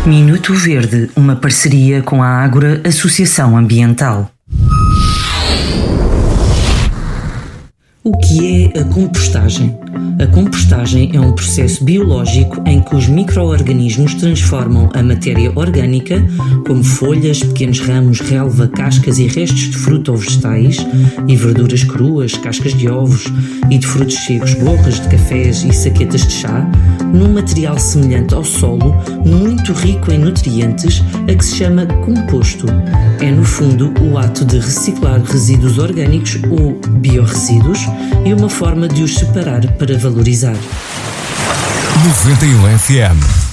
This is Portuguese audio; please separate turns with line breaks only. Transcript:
Minuto Verde, uma parceria com a Ágora Associação Ambiental. O que é a compostagem? A compostagem é um processo biológico em que os micro-organismos transformam a matéria orgânica, como folhas, pequenos ramos, relva, cascas e restos de fruta ou vegetais, e verduras cruas, cascas de ovos e de frutos secos, borras de cafés e saquetas de chá, num material semelhante ao solo, muito rico em nutrientes, a que se chama composto. É, no fundo, o ato de reciclar resíduos orgânicos ou biorresíduos e uma forma de os separar para valorizar.
91 FM